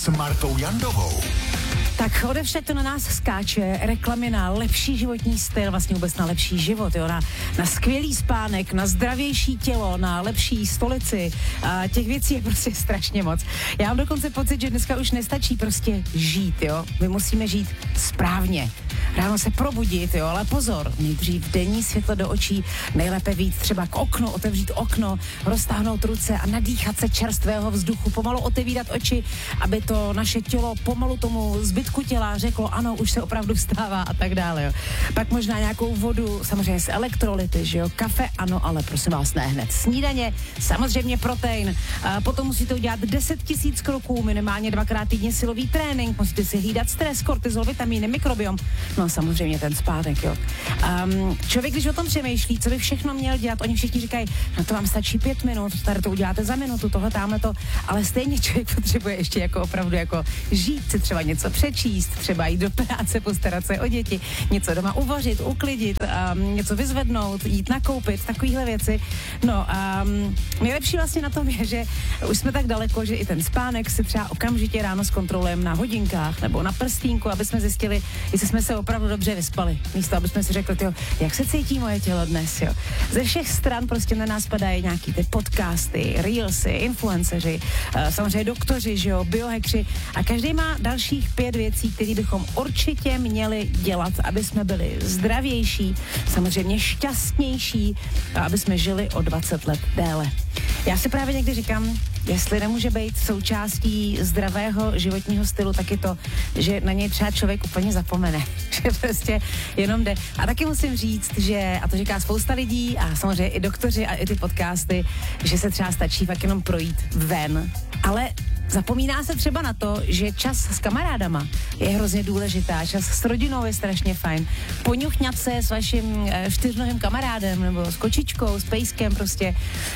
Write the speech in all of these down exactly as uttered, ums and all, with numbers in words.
s Martou Jandovou. Tak odevšad to na nás skáče, reklamy na lepší životní styl, vlastně vůbec na lepší život, jo, na, na skvělý spánek, na zdravější tělo, na lepší stolici. A těch věcí je prostě strašně moc. Já mám dokonce pocit, že dneska už nestačí prostě žít, jo. My musíme žít správně. Ráno se probudit, jo, ale pozor, nejdřív denní světlo do očí, nejlépe vyjít třeba k oknu, otevřít okno, roztáhnout ruce a nadýchat se čerstvého vzduchu, pomalu otevírat oči, aby to naše tělo pomalu tomu zbytku těla řeklo, ano, už se opravdu vstává a tak dále, jo. Pak možná nějakou vodu, samozřejmě s elektrolyty, že jo, kafe, ano, ale prosím vás, ne hned. Snídaně, samozřejmě protein, a potom musíte udělat deset tisíc kroků, minimálně dvakrát týdně silový trénink, musíte si hlídat stres, kortizol, vitamíny, mikrobiom, no samozřejmě ten spánek, jo. Um, člověk, když o tom přemýšlí, co by všechno měl dělat, oni všichni říkají, no to vám stačí pět minut, tady to uděláte za minutu, tohle, tamhle to, ale stejně člověk potřebuje ještě jako opravdu jako žít si třeba něco přečíst, třeba jít do práce, postarat se o děti, něco doma uvařit, uklidit, um, něco vyzvednout, jít nakoupit, takovýhle věci. No a um, nejlepší vlastně na tom je, že už jsme tak daleko, že i ten spánek si třeba okamžitě ráno zkontrolujeme na hodinkách nebo na prstínku, aby jsme zjistili, jestli jsme se opravdu dobře vyspali. Místo, aby jsme si řekli, tyjo, jak se cítí moje tělo dnes, jo. Ze všech stran prostě na nás padají nějaký ty podcasty, reelsy, influenceři, uh, samozřejmě doktoři, že jo, biohackři a každý má dalších pět věcí, které bychom určitě měli dělat, aby jsme byli zdravější, samozřejmě šťastnější a aby jsme žili o dvacet let déle. Já si právě někdy říkám, jestli nemůže být součástí zdravého životního stylu taky to, že na něj třeba člověk úplně zapomene, že prostě jenom jde. A taky musím říct, že, a to říká spousta lidí a samozřejmě i doktoři a i ty podcasty, že se třeba stačí fakt jenom projít ven, ale zapomíná se třeba na to, že čas s kamarádama je hrozně důležitá, čas s rodinou je strašně fajn. Poňuchňat se s vaším e, čtyřnohým kamarádem nebo s kočičkou, s pejskem prostě,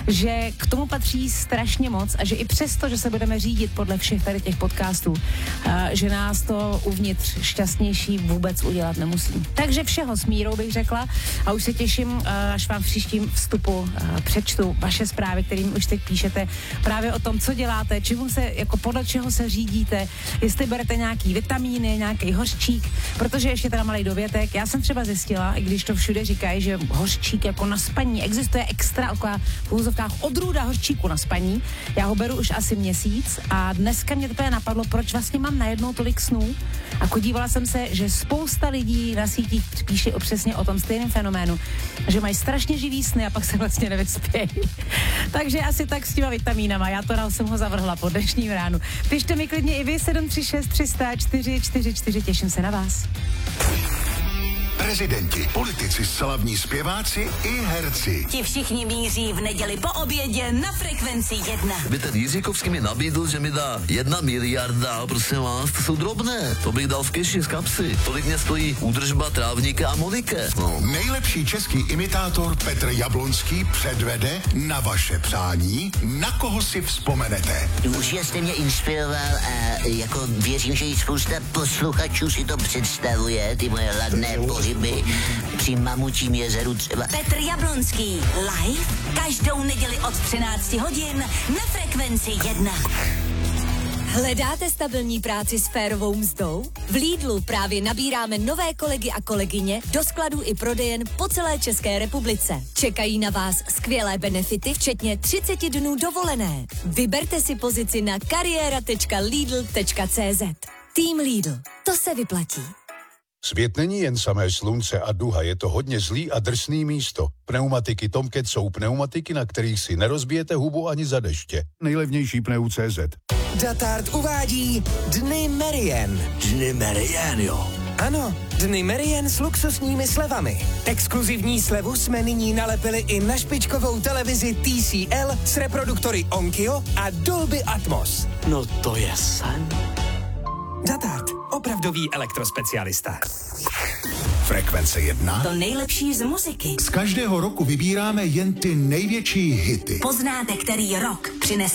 že k tomu patří strašně moc a že i přesto, že se budeme řídit podle všech tady těch podcastů, e, že nás to uvnitř šťastnější vůbec udělat nemusí. Takže všeho s mírou bych řekla a už se těším, e, až vám v příštím vstupu e, přečtu vaše zprávy, kterým už teď píšete právě o tom, co děláte, čemu se jako podle čeho se řídíte, jestli berete nějaký vitamíny, nějaký hořčík, protože ještě teda malý dovětek. Já jsem třeba zjistila, i když to všude říkají, že hořčík jako na spaní, existuje extra v úzovkách odrůda hořčíku na spaní. Já ho beru už asi měsíc a dneska mě to napadlo, proč vlastně mám najednou tolik snů a podívala jsem se, že spousta lidí na sítích píše přesně o tom stejném fenoménu, že mají strašně živý sny a pak se vlastně nevyspějí. Takže asi tak s těma vitamínama. Já to dal jsem ho zavrhla po dnešním ránu. Pište mi klidně i vy sedm tři šest tři sta čtyři čtyři čtyři, těším se na vás. Prezidenti, politici, slavní zpěváci i herci. Ti všichni míří v neděli po obědě na Frekvenci jedna. By ten Jiříkovský mi nabídl, že mi dá jedna miliarda, prosím vás, to jsou drobné. To bych dal v keši z kapsy. Tolik mě stojí údržba trávníka a Monike. No. Nejlepší český imitátor Petr Jablonský předvede na vaše přání, na koho si vzpomenete. Už jste mě inspiroval a jako věřím, že i spousta posluchačů si to představuje, ty moje ladné pohyby při Mamučím jezeru třeba. Petr Jablonský live každou neděli od třinácti hodin na Frekvenci jedna. Hledáte stabilní práci s férovou mzdou? V Lidlu právě nabíráme nové kolegy a kolegyně do skladů i prodejen po celé České republice. Čekají na vás skvělé benefity, včetně třicet dnů dovolené. Vyberte si pozici na kariéra tečka lidl tečka cé zet. Tým Lidl. To se vyplatí. Svět není jen samé slunce a duha, je to hodně zlý a drsný místo. Pneumatiky Tomcat jsou pneumatiky, na kterých si nerozbijete hubu ani za deště. Nejlevnější pneu tečka cé zet. Datard uvádí Dny Merien. Dny Merien, jo. Ano, Dny Merien s luxusními slevami. Exkluzivní slevu jsme nyní nalepili i na špičkovou televizi T C L s reproduktory Onkyo a Dolby Atmos. No to je sen. Datard, opravdový elektrospecialista. Frekvence jedna. To nejlepší z muziky. Z každého roku vybíráme jen ty největší hity. Poznáte, který rok přinese